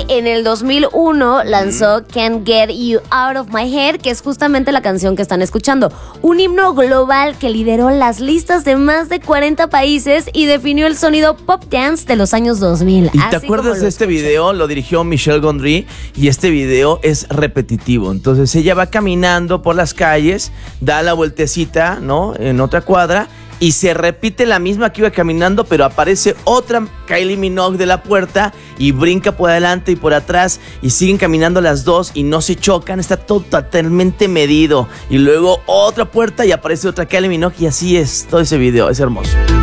que en el 2001 lanzó Can't Get You Out of My Head, que es justamente la canción que están escuchando. Un himno global que lideró las listas de más de 40 países y definió el sonido pop dance de los años 2000. ¿Y te acuerdas de este video? Lo dirigió Michel Gondry y este video es repetitivo. Entonces ella va caminando por las calles, da la vueltecita, ¿no? En otra cuadra y se repite la misma que iba caminando, pero aparece otra Kylie Minogue de la puerta y brinca por adelante y por atrás y siguen caminando las dos y no se chocan, está todo totalmente medido. Y luego otra puerta y aparece otra Kylie Minogue y así es todo ese video, es hermoso.